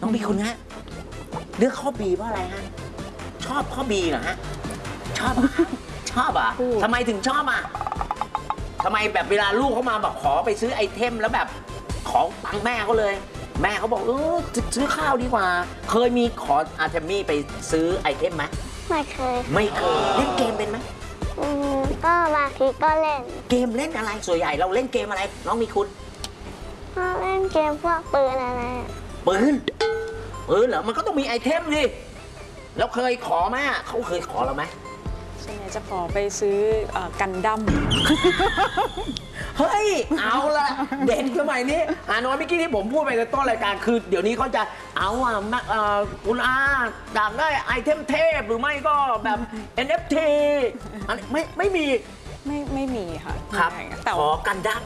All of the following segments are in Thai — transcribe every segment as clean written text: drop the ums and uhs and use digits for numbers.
องบีคุณฮะเลือกข้อบีเพราะอะไรฮะชอบข้อบีเหรอฮะชอบชอบอ่ะทำไมถึงชอบอ่ะทำไมแบบเวลาลูกเขามาแบบขอไปซื้อไอเทมแล้วแบบขอตังค์แม่เขาเลยแม่เขาบอกซื้อข้าวดีกว่าเคยมีขออาร์เทมี่ไปซื้อไอเทมไหมไม่เคยเล่นเกมเป็นไหมก็บางทีก็เล่นเกมเล่นอะไรส่วนใหญ่เราเล่นเกมอะไรน้องมีคุณก็เล่นเกมพวกปืนอะไรปืนเหรอมันก็ต้องมีไอเทมดิแล้วเคยขอไหมเขาเคยขอเราไหมส่วนใหญ่จะขอไปซื้อกันดั้มเฮ้ยเอาละเด็กสมัยนี้น้อยเมื่อกี้ที่ผมพูดไปในต้นรายการคือเดี๋ยวนี้เขาจะเอาคุณอยากได้ไอเทมเทพหรือไม่ก็แบบ NFT อันไม่มีไม่มีค่ะครับแต่ขอกันดั้ม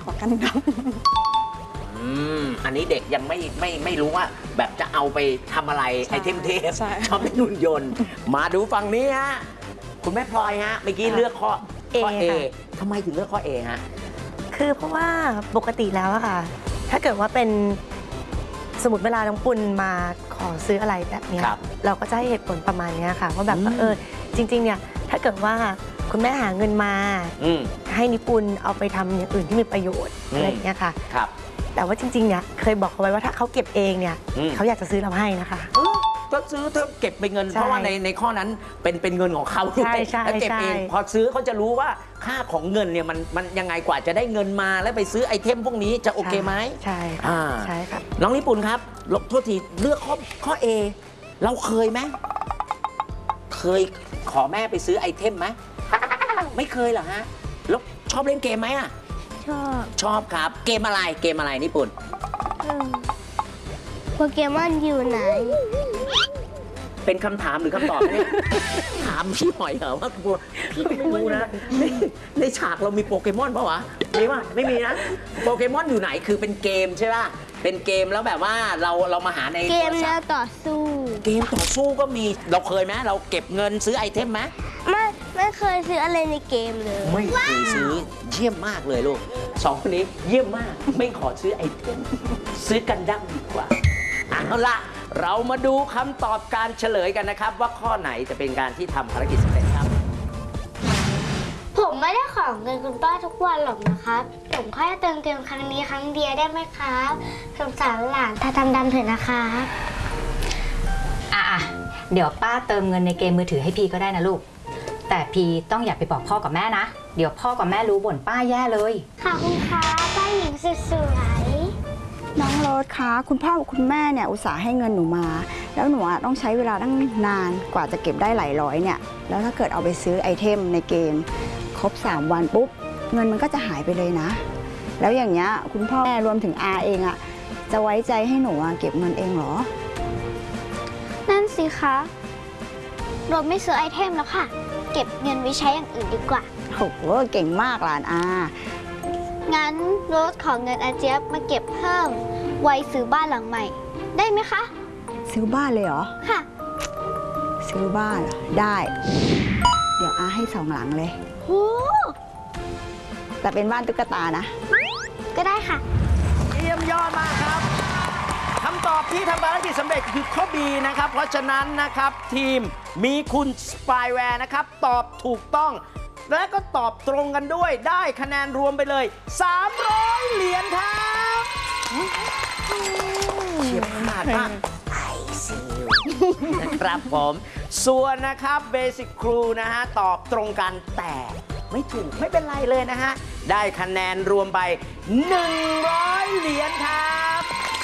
อันนี้เด็กยังไม่รู้ว่าแบบจะเอาไปทำอะไรไอเทมเทพชอบเป็นหุ่นยนต์มาดูฝั่งนี้ฮะคุณแม่พลอยฮะเมื่อกี้เลือกข้อ A ทำไมถึงเลือกข้อ A ฮะคือเพราะว่าปกติแล้วอะค่ะถ้าเกิดว่าเป็นสมมติเวลาน้องปุณมาขอซื้ออะไรแบบนี้เราก็จะให้เหตุผลประมาณนี้ค่ะว่าแบบจริงๆเนี่ยถ้าเกิดว่าคุณแม่หาเงินมาให้นิปุณเอาไปทำอย่างอื่นที่มีประโยชน์อะไรอย่างเงี้ยค่ะแต่ว่าจริงๆเนี่ยเคยบอกเขาไว้ว่าถ้าเขาเก็บเองเนี่ยเขาอยากจะซื้อเราให้นะคะก็ซื้อเธอเก็บเป็นเงินเพราะว่าในข้อนั้นเป็นเงินของเขาแล้วเก็บเองพอซื้อเขาจะรู้ว่าค่าของเงินเนี่ยมันยังไงกว่าจะได้เงินมาแล้วไปซื้อไอเทมพวกนี้จะโอเคไหมใช่ครับน้องนิปุณครับโทษทีเลือกข้อ A เราเคยไหมเคยขอแม่ไปซื้อไอเทมไหมไม่เคยเหรอฮะแล้วชอบเล่นเกมไหมอ่ะชอบครับเกมอะไรนิปุณโปเกมอนอยู่ไหนเป็นคำถามหรือคำตอบเนี่ยถามพี่หน่อยเหรอว่าพี่ไม่รู้นะในฉากเรามีโปเกมอนเปล่าวะมีป่ะไม่มีนะโปเกมอนอยู่ไหนคือเป็นเกมใช่ป่ะเป็นเกมแล้วแบบว่าเรามาหาในเกมแล้วต่อสู้ก็มีเราเคยไหมเราเก็บเงินซื้อไอเทมไหมไม่เคยซื้ออะไรในเกมเลยไม่เคยซื้อเยี่ยมมากเลยลูกสองคนนี้เยี่ยมมากไม่ขอซื้อไอเทมซื้อกันดั้มดีกว่าเอาละเรามาดูคำตอบการเฉลยกันนะครับว่าข้อไหนจะเป็นการที่ทำภารกิจสำเร็จครับผมไม่ได้ขอเงินคุณป้าทุกวันหรอกนะครับผมแค่เติมเกมครั้งนี้ครั้งเดียวได้ไหมครับสงสารหลานถ้าดำเถอะนะครับเดี๋ยวป้าเติมเงินในเกมมือถือให้พีก็ได้นะลูกแต่พีต้องอย่าไปบอกพ่อกับแม่นะเดี๋ยวพ่อกับแม่รู้บ่นป้าแย่เลยค่ะคุณคะป้าหญิงสวยน้องโรสคะคุณพ่อคุณแม่เนี่ยอุตส่าห์ให้เงินหนูมาแล้วหนูต้องใช้เวลาตั้งนานกว่าจะเก็บได้หลายร้อยเนี่ยแล้วถ้าเกิดเอาไปซื้อไอเทมในเกมครบ3 วันปุ๊บเงินมันก็จะหายไปเลยนะแล้วอย่างเงี้ยคุณพ่อแม่รวมถึงอาเองอะจะไว้ใจให้หนูเก็บเงินเองเหรอนั่นสิคะโรสไม่ซื้อไอเทมแล้วค่ะเก็บเงินไว้ใช้อย่างอื่นดีกว่าโหเก่งมากหลานงั้นโรสขอเงินอาเจี๊ยบมาเก็บเพิ่มไว้ซื้อบ้านหลังใหม่ได้ไหมคะซื้อบ้านเลยเหรอค่ะซื้อบ้านเหรอได้เดี๋ยวให้2 หลังเลยโอ้แต่เป็นบ้านตุ๊กตานะก็ได้ค่ะเยี่ยมยอดมากครับคำตอบที่ทำภารกิจสำเร็จคือข้อ B นะครับเพราะฉะนั้นนะครับทีมมีคุณสปายแวร์นะครับตอบถูกต้องและก็ตอบตรงกันด้วยได้คะแนนรวมไปเลย300 เหรียญครับเฉียบขาดมากไอซีนะครับผมส่วนนะครับเบสิ c ครูนะฮะตอบตรงกันแต่ไม่ถูกไม่เป็นไรเลยนะฮะได้คะแนนรวมไป100 เหรียญครับ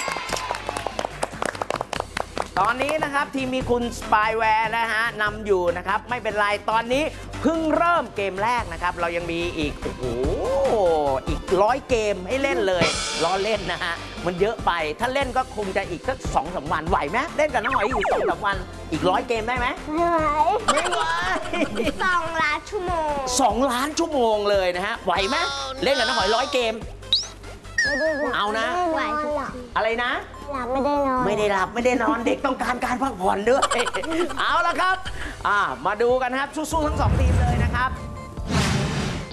ตอนนี้นะครับทีมมีคุณสปายแวร์นะฮะนำอยู่นะครับไม่เป็นไรตอนนี้เพิ่งเริ่มเกมแรกนะครับเรายังมีอีกอีก100 เกมให้เล่นเลยล้อเล่นนะฮะมันเยอะไปถ้าเล่นก็คงจะอีกสัก2-3 วันไหวไหมเล่นกับน้องหอยอยู่2-3 วันอีก100 เกมได้ไหมไม่ไหว 2 ล้านชั่วโมง 2 ล้านชั่วโมงเลยนะฮะไหวไหมเล่นกับน้องหอย100 เกมเอานะอะไรนะหลับไม่ได้นอนไม่ได้หลับไม่ได้นอนเด็กต้องการการพักผ่อนด้วยเอาละครับมาดูกันครับสู้ๆทั้ง2 ทีมเลยนะครับจ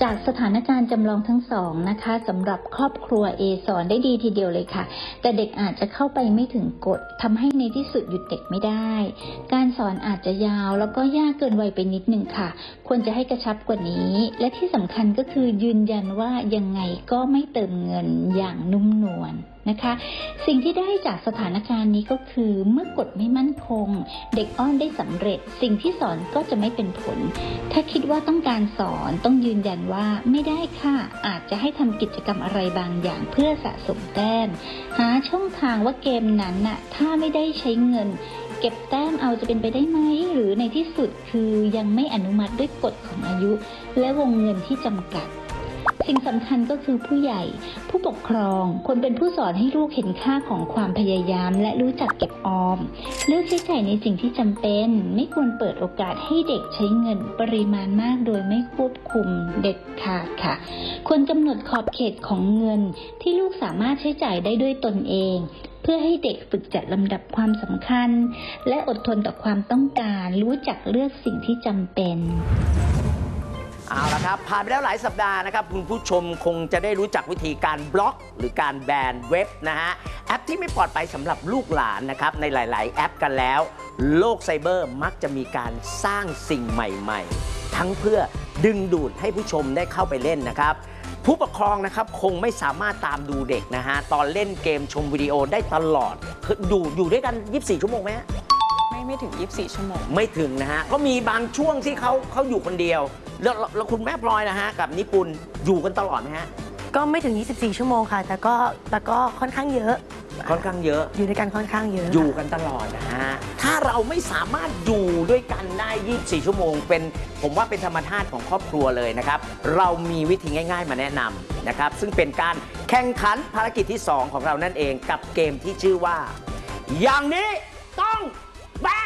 จากสถานการณ์จำลองทั้งสองนะคะสำหรับครอบครัว A สอนได้ดีทีเดียวเลยค่ะ แต่เด็กอาจจะเข้าไปไม่ถึงกฎทำให้ในที่สุดหยุดเด็กไม่ได้ การสอนอาจจะยาวแล้วก็ยากเกินวัยไปนิดนึงค่ะ ควรจะให้กระชับกว่านี้ และที่สำคัญก็คือยืนยันว่ายังไงก็ไม่เติมเงินอย่างนุ่มนวลนะคะ สิ่งที่ได้จากสถานการณ์นี้ก็คือเมื่อกฎไม่มั่นคงเด็กอ้อนได้สำเร็จสิ่งที่สอนก็จะไม่เป็นผล ถ้าคิดว่าต้องการสอนต้องยืนยันว่าไม่ได้ค่ะอาจจะให้ทำกิจกรรมอะไรบางอย่างเพื่อสะสมแต้มหาช่องทางว่าเกมนั้นน่ะถ้าไม่ได้ใช้เงินเก็บแต้มเอาจะเป็นไปได้ไหมหรือในที่สุดคือยังไม่อนุมัติด้วยกฎของอายุและวงเงินที่จำกัดสิ่งสำคัญก็คือผู้ใหญ่ผู้ปกครองควรเป็นผู้สอนให้ลูกเห็นค่าของความพยายามและรู้จักเก็บออมเลือกใช้จ่ายในสิ่งที่จำเป็นไม่ควรเปิดโอกาสให้เด็กใช้เงินปริมาณมากโดยไม่ควบคุมเด็ดขาดค่ะควรกำหนดขอบเขตของเงินที่ลูกสามารถใช้จ่ายได้ด้วยตนเองเพื่อให้เด็กฝึกจัดลำดับความสำคัญและอดทนต่อความต้องการรู้จักเลือกสิ่งที่จำเป็นเอาละครับผ่านไปแล้วหลายสัปดาห์นะครับคุณผู้ชมคงจะได้รู้จักวิธีการบล็อกหรือการแบนเว็บนะฮะแอปที่ไม่ปลอดภัยสำหรับลูกหลานนะครับในหลายๆแอปกันแล้วโลกไซเบอร์มักจะมีการสร้างสิ่งใหม่ๆทั้งเพื่อดึงดูดให้ผู้ชมได้เข้าไปเล่นนะครับผู้ปกครองนะครับคงไม่สามารถตามดูเด็กนะฮะตอนเล่นเกมชมวิดีโอได้ตลอดอยู่ด้วยกัน24ชั่วโมงไหมฮะไม่ถึง24ชั่วโมงไม่ถึงนะฮะก็มีบางช่วงที่เขาอยู่คนเดียวแล้วคุณแม่พลอยนะฮะกับนิปุนอยู่กันตลอดไหมฮะก็ไม่ถึง24ชั่วโมงค่ะแต่ก็ค่อนข้างเยอะอยู่ด้วยกันค่อนข้างเยอะอยู่กันตลอดนะฮะถ้าเราไม่สามารถอยู่ด้วยกันได้24ชั่วโมงผมว่าเป็นธรรมชาติของครอบครัวเลยนะครับเรามีวิธีง่ายๆมาแนะนำนะครับซึ่งเป็นการแข่งขันภารกิจที่2ของเรานั่นเองกับเกมที่ชื่อว่าอย่างนี้ต้องแบน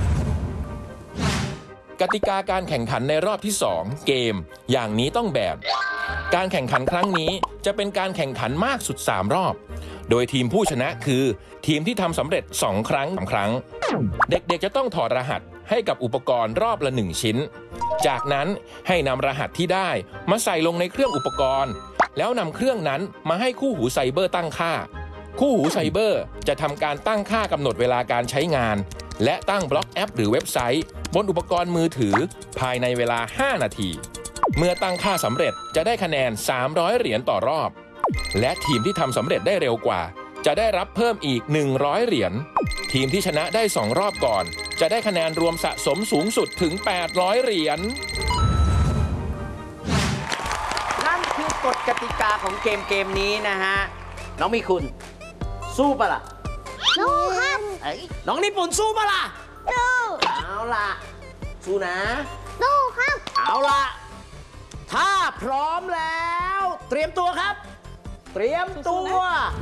กติกาการแข่งขันในรอบที่2เกมอย่างนี้ต้องแบนการแข่งขันครั้งนี้จะเป็นการแข่งขันมากสุด3รอบโดยทีมผู้ชนะคือทีมที่ทำสำเร็จ2 ครั้งเด็กๆจะต้องถอดรหัสให้กับอุปกรณ์รอบละ1ชิ้นจากนั้นให้นำรหัสที่ได้มาใส่ลงในเครื่องอุปกรณ์แล้วนำเครื่องนั้นมาให้คู่หูไซเบอร์ตั้งค่าคู่หูไซเบอร์จะทำการตั้งค่ากำหนดเวลาการใช้งานและตั้งบล็อกแอปหรือเว็บไซต์บนอุปกรณ์มือถือภายในเวลา5นาทีเมื่อตั้งค่าสำเร็จจะได้คะแนน300เหรียญต่อรอบและทีมที่ทำสำเร็จได้เร็วกว่าจะได้รับเพิ่มอีก100เหรียญทีมที่ชนะได้2รอบก่อนจะได้คะแนนรวมสะสมสูงสุดถึง800เหรียญนั่นคือกฎกติกาของเกมนี้นะฮะน้องมีคุณสู้ปะล่ะสู้ครับน้องนิปุนสู้ปะล่ะสู้เอาล่ะสู้นะสู้ครับเอาล่ะถ้าพร้อมแล้วเตรียมตัวครับเตรียมตัว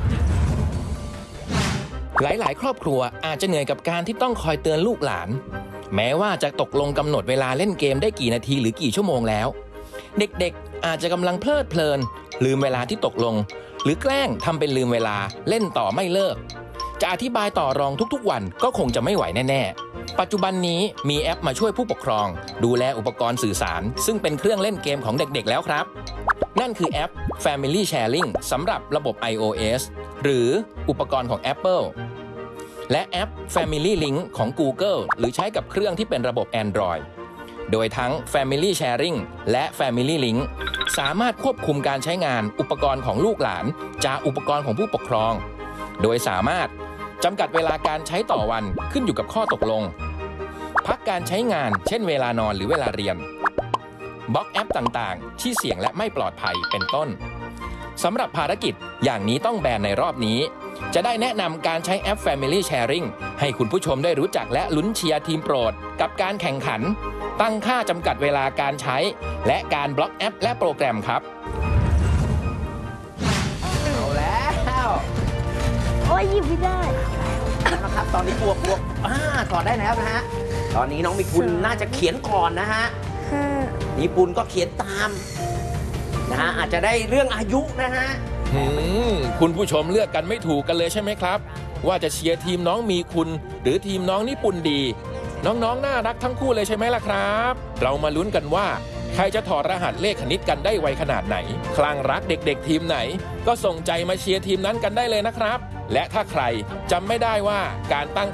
หลายๆครอบครัวอาจจะเหนื่อยกับการที่ต้องคอยเตือนลูกหลานแม้ว่าจะตกลงกำหนดเวลาเล่นเกมได้กี่นาทีหรือกี่ชั่วโมงแล้วเด็กๆอาจจะกำลังเพลิดเพลินลืมเวลาที่ตกลงหรือแกล้งทำเป็นลืมเวลาเล่นต่อไม่เลิกจะอธิบายต่อรองทุกๆวันก็คงจะไม่ไหวแน่ๆปัจจุบันนี้มีแอปมาช่วยผู้ปกครองดูแลอุปกรณ์สื่อสารซึ่งเป็นเครื่องเล่นเกมของเด็กๆแล้วครับนั่นคือแอป Family Sharing สำหรับระบบ iOS หรืออุปกรณ์ของ Apple และแอป Family Link ของ Google หรือใช้กับเครื่องที่เป็นระบบ Android โดยทั้ง Family Sharing และ Family Link สามารถควบคุมการใช้งานอุปกรณ์ของลูกหลานจากอุปกรณ์ของผู้ปกครองโดยสามารถจำกัดเวลาการใช้ต่อวันขึ้นอยู่กับข้อตกลงพักการใช้งานเช่นเวลานอนหรือเวลาเรียนบล็อกแอปต่างๆที่เสี่ยงและไม่ปลอดภัยเป็นต้นสำหรับภารกิจอย่างนี้ต้องแบนในรอบนี้จะได้แนะนำการใช้แอป Family Sharing ให้คุณผู้ชมได้รู้จักและลุ้นเชียร์ทีมโปรดกับการแข่งขันตั้งค่าจำกัดเวลาการใช้และการบล็อกแอปและโปรแกรมครับเอาแล้วโอ้ยหยิบไม่ได้นะครับตอนนี้บวกถอดได้แล้วนะฮะตอนนี้น้องมีคุณน่าจะเขียนก่อนนะฮะญี่ปุ่นก็เขียนตามนะฮะอาจจะได้เรื่องอายุนะฮะคุณผู้ชมเลือกกันไม่ถูกกันเลยใช่ไหมครับว่าจะเชียร์ทีมน้องมีคุณหรือทีมน้องญี่ปุ่นดีน้องๆน่ารักทั้งคู่เลยใช่ไหมล่ะครับเรามาลุ้นกันว่าใครจะถอดรหัสเลขคณิตกันได้ไวขนาดไหนคลั่งรักเด็กๆทีมไหนก็ส่งใจมาเชียร์ทีมนั้นกันได้เลยนะครับและถ้าใครจำไม่ได้ว่าการตั้ง